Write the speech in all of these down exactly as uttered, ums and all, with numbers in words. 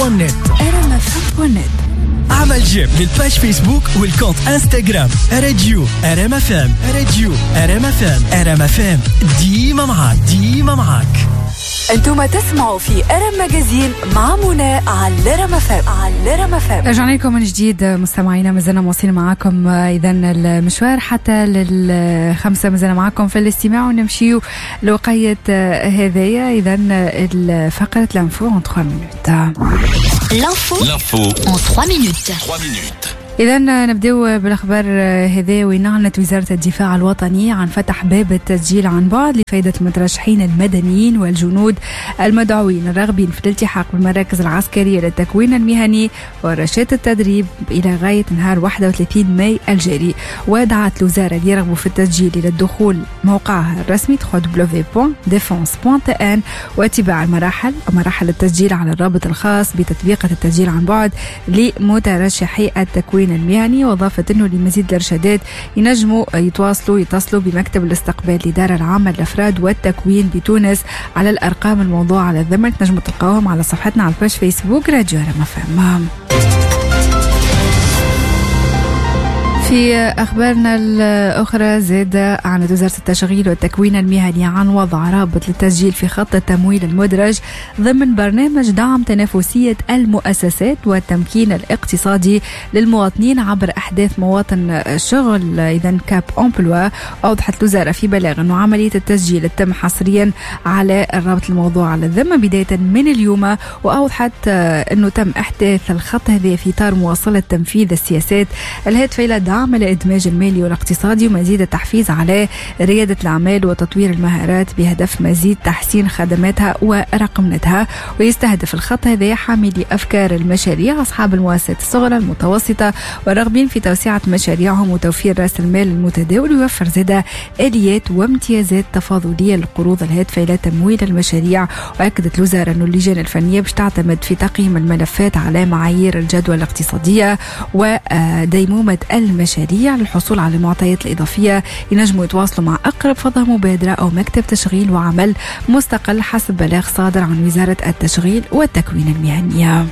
بوان نت. ار ام اف بوان نت. عمل جيم للباج فيسبوك والكونت انستغرام راديو ار ام اف ام. راديو ار ام اف ام. ار ام اف ام ديما معاك ديما معاك. انتم تسمعوا في ارم ماجازين مع منى على الرم فام على الرم فام. رجعنا لكم من جديد مستمعينا، مازلنا مواصلين معاكم اذا المشوار حتى للخمسه، مازلنا معاكم في الاستماع ونمشيو لوقايه هذايا. اذا فقره لانفو en trois minutes. L'info en trois minutes. إذا نبدأ بالأخبار هذه. وين أعلنت وزارة الدفاع الوطني عن فتح باب التسجيل عن بعد لفائدة المترشحين المدنيين والجنود المدعوين الراغبين في الالتحاق بالمراكز العسكرية للتكوين المهني ورشات التدريب إلى غاية نهار واحد وثلاثين ماي الجاري. ودعت الوزارة اللي يرغبوا في التسجيل إلى الدخول موقعها الرسمي دبليو دبليو دبليو دوت ديفونس دوت ان واتباع المراحل ومراحل التسجيل على الرابط الخاص بتطبيقة التسجيل عن بعد لمترشحي التكوين المهني. وأضافة أنه لمزيد الإرشادات ينجموا يتواصلوا يتصلوا بمكتب الاستقبال الإدارة العامة للأفراد والتكوين بتونس على الأرقام الموضوعة على الذمة. تنجموا تلقاهم على صفحتنا على الباج فيسبوك راديو ار ام. في أخبارنا الأخرى، زاد أعلنت وزارة التشغيل والتكوين المهني عن وضع رابط للتسجيل في خط التمويل المدرج ضمن برنامج دعم تنافسية المؤسسات والتمكين الاقتصادي للمواطنين عبر أحداث مواطن الشغل إذن كاب أمبلوا. أوضحت الوزارة في بلاغ أنه عملية التسجيل تتم حصريا على الرابط الموضوع على الذمة بداية من اليوم. وأوضحت أنه تم إحداث الخط هذا في إطار مواصلة تنفيذ السياسات الهادفة إلى دعم الإدماج المالي والاقتصادي ومزيد التحفيز على ريادة الأعمال وتطوير المهارات بهدف مزيد تحسين خدماتها ورقمنتها. ويستهدف الخط هذا حاملي أفكار المشاريع أصحاب المؤسسات الصغرى المتوسطة والراغبين في توسعة مشاريعهم وتوفير رأس المال المتداول. ويوفر زادة آليات وامتيازات تفاضلية للقروض الهادفة إلى تمويل المشاريع. وأكدت الوزارة أن اللجان الفنية باش تعتمد في تقييم الملفات على معايير الجدوى الاقتصادية وديمومة المشاريع للحصول على المعطيات الإضافية. ينجموا يتواصلوا مع أقرب فضاء مبادرة أو مكتب تشغيل وعمل مستقل حسب بلاغ صادر عن وزارة التشغيل والتكوين المهني.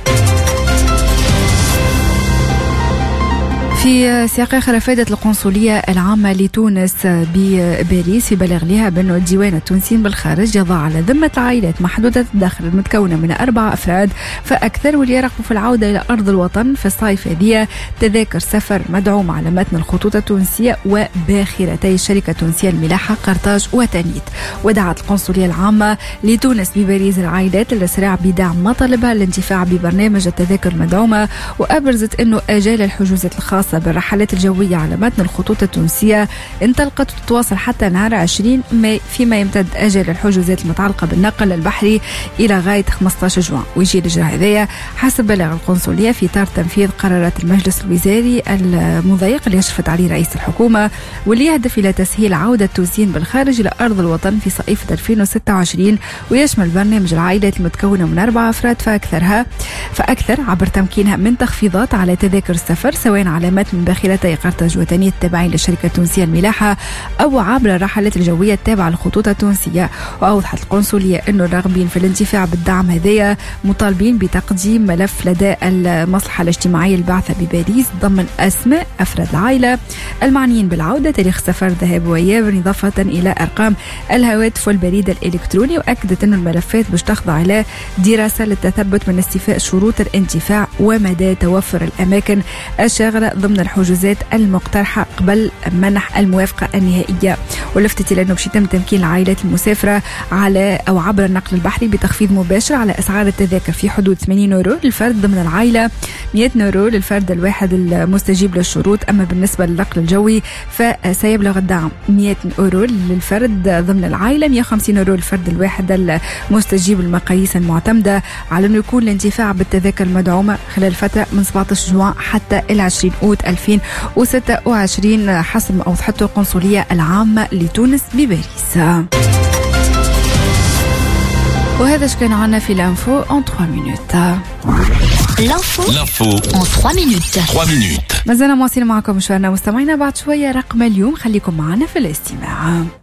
في سياق آخر، أفادت القنصلية العامة لتونس بباريس في بلاغ لها بأنه الديوان التونسي بالخارج يضع على ذمة العائلات محدودة الدخل المتكونة من أربعة أفراد فأكثر واللي يرغبوا في العودة إلى أرض الوطن في الصيف هذه تذاكر سفر مدعومة على متن الخطوط التونسية وباخرتي الشركة التونسية الملاحة قرطاج وتانيت. ودعت القنصلية العامة لتونس بباريس العائلات للإسراع بدعم مطالبها الانتفاع ببرنامج التذاكر المدعومة. وأبرزت أنه آجال الحجوزات الخاصة بالرحلات الجوية على متن الخطوط التونسية انطلقت وتتواصل حتى نهار عشرين ماي، فيما يمتد أجل الحجوزات المتعلقة بالنقل البحري إلى غاية خمسة عشر جوان. ويجي الإجراء هذايا حسب بلاغ القنصلية في إطار تنفيذ قرارات المجلس الوزاري المضيق اللي يشرفت عليه رئيس الحكومة واللي يهدف إلى تسهيل عودة التونسيين بالخارج إلى أرض الوطن في صيف ألفين وستة وعشرين. ويشمل برنامج العائلات المتكونة من أربعة أفراد فأكثرها فأكثر عبر تمكينها من تخفيضات على تذاكر السفر سواء على من باخرتي قرطاج وتانيت التابعين للشركة التونسية الملاحة أو عبر الرحلات الجوية التابعة للخطوط التونسية. وأوضحت القنصلية أنه الراغبين في الانتفاع بالدعم هذايا مطالبين بتقديم ملف لدى المصلحة الاجتماعية البعثة بباريس ضمن أسماء أفراد العائلة المعنيين بالعودة، تاريخ سفر ذهاب وإياب، إضافة إلى أرقام الهواتف والبريد الإلكتروني. وأكدت أن الملفات باش تخضع إلى دراسة للتثبت من استيفاء شروط الانتفاع ومدى توفر الأماكن الشاغرة ضمن الحجوزات المقترحة قبل منح الموافقة النهائية. ولفتت إلى أنه باش يتم تمكين العائلات المسافرة على أو عبر النقل البحري بتخفيض مباشر على أسعار التذاكر في حدود ثمانين يورو للفرد ضمن العائلة، مئة يورو للفرد الواحد المستجيب للشروط. أما بالنسبة للنقل الجوي فسيبلغ الدعم مئة يورو للفرد ضمن العائلة، مئة وخمسين يورو للفرد الواحد المستجيب للمقاييس المعتمدة على أنه يكون الانتفاع بالتذاكر المدعومة خلال فترة من سبعة عشر جوان حتى إلى عشرين أوت ألفين وستة وعشرين حسب ما أوضحته القنصلية العامة لتونس بباريس. وهذا كان عنا في الانفو en trois minutes. L'info en trois minutes. trois minutes. ما زلنا مواصلين معكم مشوارنا مستمعينا. بعد شوية رقم اليوم، خليكم معنا في الاستماع.